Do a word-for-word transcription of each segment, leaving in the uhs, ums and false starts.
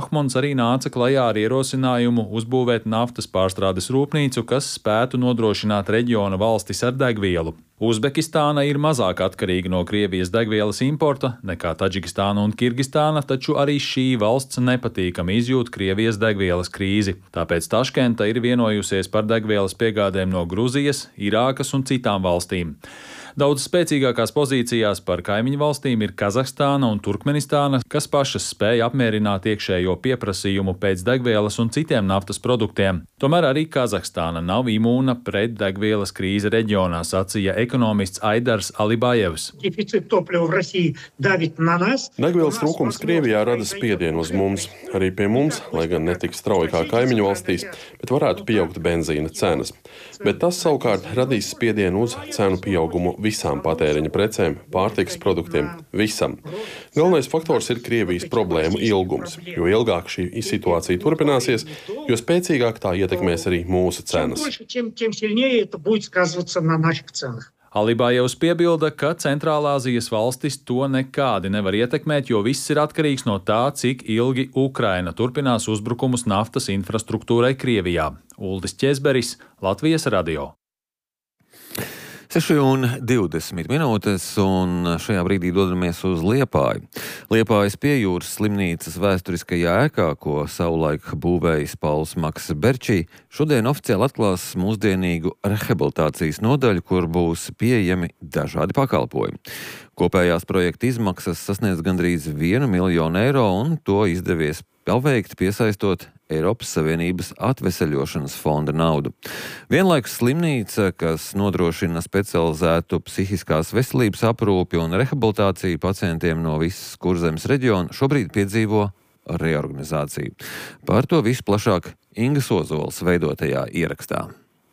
Mahmons arī nāca klajā ar ierosinājumu uzbūvēt naftas pārstrādes rūpnīcu, kas spētu nodrošināt reģiona valstis ar degvielu. Uzbekistāna ir mazāk atkarīga no Krievijas degvielas importa nekā Taģikistāna un Kirgistāna, taču arī šī valsts nepatīkami izjūt Krievijas degvielas krīzi. Tāpēc Taškenta ir vienojusies par degvielas piegādēm no Gruzijas, Irākas un citām valstīm. Daudz spēcīgākās pozīcijās par kaimiņu valstīm ir Kazahstāna un Turkmenistāna, kas pašas spēja apmierināt iekšējo pieprasījumu pēc degvielas un citiem naftas produktiem. Tomēr arī Kazahstāna nav imūna pret degvielas krīzi reģionā, sacīja ekonomists Aidars Alibājevs. Degvielas trūkums Krievijā rada spiedienu uz mums. Arī pie mums, lai gan netik strauji kā kaimiņu valstīs, bet varētu pieaugt benzīna cenas. Bet tas savukārt radīs spiedienu uz cenu pieaugumu visām patēriņa precēm, pārtikas produktiem, visam. Galvenais faktors ir Krievijas problēmu ilgums, jo ilgāk šī situācija turpināsies, jo spēcīgāk tā ietekmēs arī mūsu cenas. Alibājevs piebilda, ka Centrālāzijas valstis to nekādi nevar ietekmēt, jo viss ir atkarīgs no tā, cik ilgi Ukraina turpinās uzbrukumus naftas infrastruktūrai Krievijā. Uldis Ķezberis, Latvijas radio. seši un divdesmit minūtes, un šajā brīdī dodamies uz Liepāju. Liepājas Piejūras slimnīcas vēsturiskajā ēkā, ko savulaik būvējis Pauls Maks Berčī, šodien oficiāli atklās mūsdienīgu rehabilitācijas nodaļu, kur būs pieejami dažādi pakalpojumi. Kopējās projekta izmaksas sasniedz gandrīz vienu miljonu eiro, un to izdevies paveikt, piesaistot Eiropas Savienības atveseļošanas fonda naudu. Vienlaikus slimnīca, kas nodrošina specializētu psihiskās veselības aprūpi un rehabilitāciju pacientiem no visas Kurzemes reģiona, šobrīd piedzīvo reorganizāciju. Par to visu plašāk Ingas Ozols veidotajā ierakstā.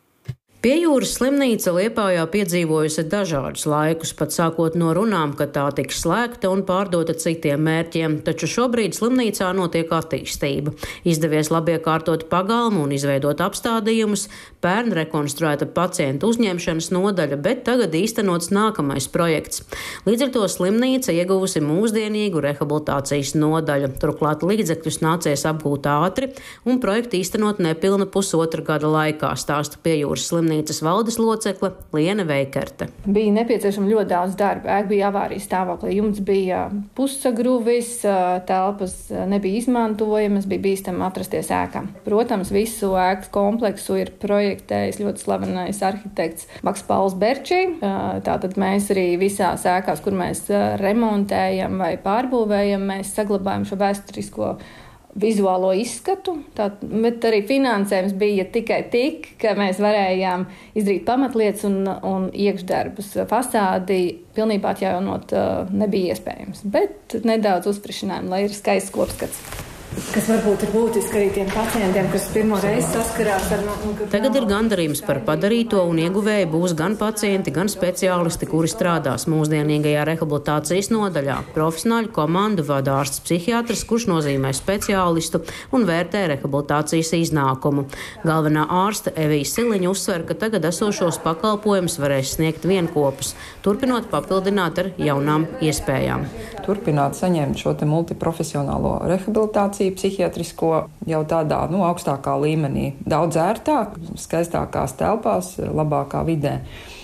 Piejūras slimnīca Liepājā piedzīvojusi dažādus laikus, pat sākot no runām, ka tā tiks slēgta un pārdota citiem mērķiem, taču šobrīd slimnīcā notiek attīstība. Izdevies labiekārtot pagalmu un izveidot apstādījumus, pērn rekonstruēta pacientu uzņemšanas nodaļa, bet tagad īstenots nākamais projekts. Līdz ar to slimnīca ieguvusi mūsdienīgu rehabilitācijas nodaļu, turklāt līdzekļus nācies apgūt ātri un projektu īstenot nepilna pusotra gada laikā, stāsta Piejūras slimnīca valdes locekle Liene Veikerte. Bija nepieciešama ļoti daudz darba. Ēka bija avārijas stāvoklī. Jumts bija pusagruvis, telpas nebija izmantojamas, bija bīstami atrasties ēkā. Protams, visu ēkas kompleksu ir projektējis ļoti slavenais arhitekts Maks Pauls Berčī. Tātad mēs arī visās ēkās, kur mēs remontējam vai pārbūvējam, mēs saglabājam šo vēsturisko vizuālo izskatu, tā, bet arī finansējums bija tikai tik, ka mēs varējām izdarīt pamatlietas un, un iekšdarbus. Fasādi pilnībā atjaunot nebija iespējams, bet nedaudz uzfrišinājumu, lai ir skaists kopskats. Kas varbūt ir būtiski arī tiem pacientiem, kas pirmo reizi saskarās ar... Tagad ir gandarījums par padarīto, un ieguvēji būs gan pacienti, gan speciālisti, kuri strādās mūsdienīgajā rehabilitācijas nodaļā. Profesionāļu komandu vada ārsts psihiatrs, kurš nozīmē speciālistu un vērtē rehabilitācijas iznākumu. Galvenā ārste Evija Siliņa uzsver, ka tagad esošos pakalpojumus varēs sniegt vienkopus, turpinot papildināt ar jaunām iespējām. Turpināt saņemt šo te multiprofesionālo rehabilitāciju psihiatrisko jau tādā, nu, augstākā līmenī. Daudz ērtāk, skaistākās telpās, labākā vidē.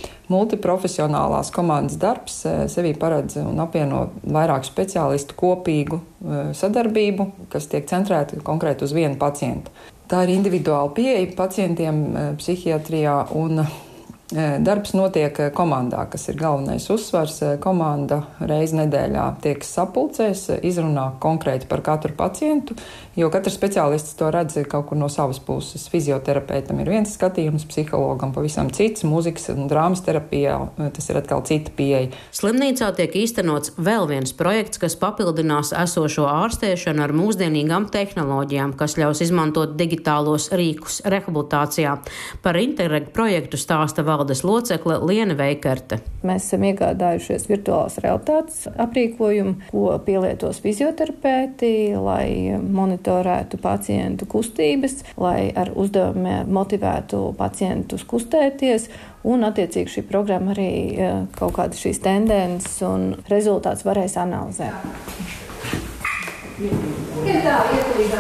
Multiprofesionālās komandas darbs sevī paredz un apvieno vairāku speciālistu kopīgu sadarbību, kas tiek centrēta konkrēti uz vienu pacientu. Tā ir individuāla pieeja pacientiem psihiatrijā, un darbs notiek komandā, kas ir galvenais uzsvars. Komanda reizi nedēļā tiek sapulcēs, izrunā konkrēti par katru pacientu, jo katrs speciālists to redz kaut kur no savas puses. Fizioterapeitam ir viens skatījums, psihologam pavisam cits, mūzikas un drāmas terapijā tas ir atkal cita pieeja. Slimnīcā tiek īstenots vēl viens projekts, kas papildinās esošo ārstēšanu ar mūsdienīgām tehnoloģijām, kas ļaus izmantot digitālos rīkus rehabilitācijā. Par Interreg projektu stāsta valdes locekle Liene Veikerte. Mēs esam iegādājušies virtuālās realitātes aprīkojumu, ko pielietos fizioterapeiti, lai monitorētu pacientu kustības, lai ar uzdevumiem motivētu pacientus kustēties, un attiecīgi šī programma arī kaut kādas šīs tendences un rezultāts varēs analizēt.